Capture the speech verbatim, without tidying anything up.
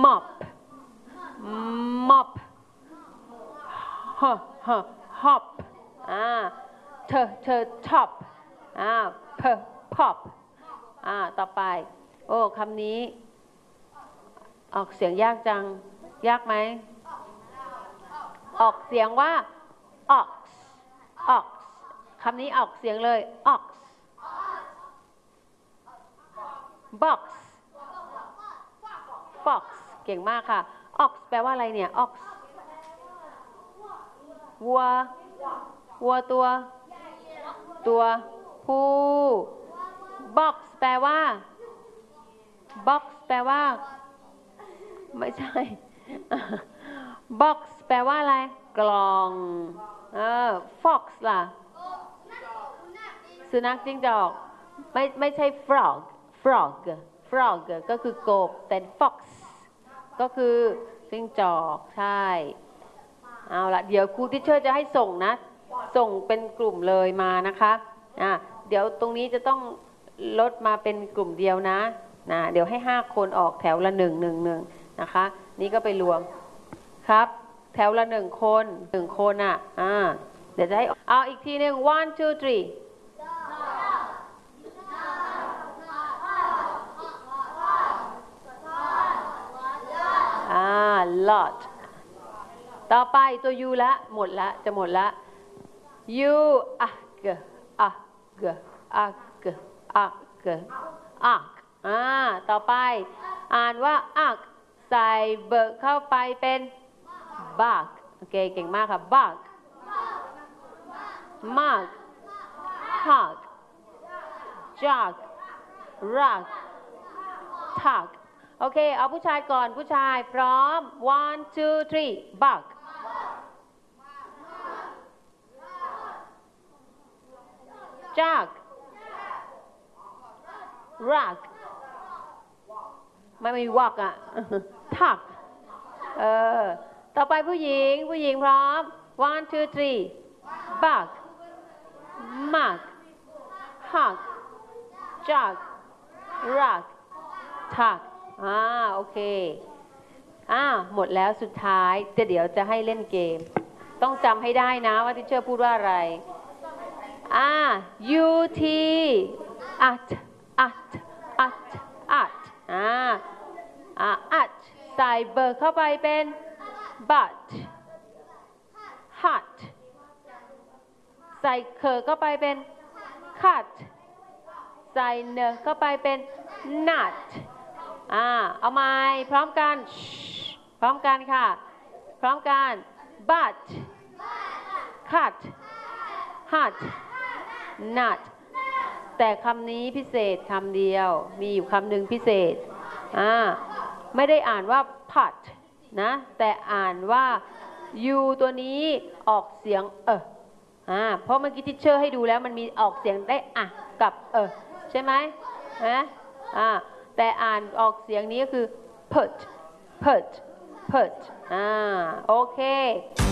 mop mop h h hop อ่าเธอเธอ top อ่า p pop อ่าต่อไปโอ้คำนี้ออกเสียงยากจังยากไหมออกเสียงว่า ox ox คำนี้ออกเสียงเลย ox box fox เก่งมากค่ะ ox แปลว่าอะไรเนี่ย ox วัววัวตัวตัวผู้ box แปลว่า box แปลว่าไม่ใช่ box แปลว่าอะไรกล่องเออ fox ล่ะสุนัขจิ้งจอกไม่ไม่ใช่ frog frog frog ก็คือกบแต่ fox ก็คือจิ้งจอกใช่เอาละเดี๋ยวครูทิเชอร์จะให้ส่งนะส่งเป็นกลุ่มเลยมานะคะอ่ะเดี๋ยวตรงนี้จะต้องลดมาเป็นกลุ่มเดียวนะนะเดี๋ยวให้ห้าคนออกแถวละหนึ่งหนึ่งหนึ่งนะคะนี่ก็ไปรวมครับแถวละหนึ่งคนหนึ่งคนอ่ะอ่าเดี๋ยวจะให้เอาอีกทีหนึ่ง one two threeอ่า lot ต่อไปตัว u ละหมดละจะหมดละ u อ่ะเกอ่ะเกอ่ะเกอ่ะเกอ่ะอ่าต่อไปอ่านว่าอักใส่เบิกเข้าไปเป็น bug โอเคเก่งมากค่ะ bug mug hug jug rug tug โอเคเอาผู้ชายก่อนผู้ชายพร้อม one two three bug jug rug ไม่มีวักอ่ะ tug เออต่อไปผู้หญิงผู้หญิงพร้อม one two three bug mug hug jug rug tug อ่าโอเคอ่าหมดแล้วสุดท้ายจะเดี๋ยวจะให้เล่นเกมต้องจำให้ได้นะว่าที่เชอร์พูดว่าอะไรอ่า ut at at at at อ่าอ่า at ใส่เบิร์เข้าไปเป็น but hut ใส่เคอเข้าไปเป็น cut ใส่เนอเข้าไปเป็น nut อ่าเอาไม้พร้อมกันพร้อมกันค่ะพร้อมกัน but cut hut nut แต่คำนี้พิเศษคำเดียวมีอยู่คำหนึ่งพิเศษอ่าไม่ได้อ่านว่า pot นะแต่อ่านว่า u ตัวนี้ออกเสียงเอออ่าเพราะเมื่อกี้ทิเชอร์ให้ดูแล้วมันมีออกเสียงได้อ่ะกับเออใช่ไหมฮะอ่าแต่อ่านออกเสียงนี้ก็คือ put put put อ่าโอเค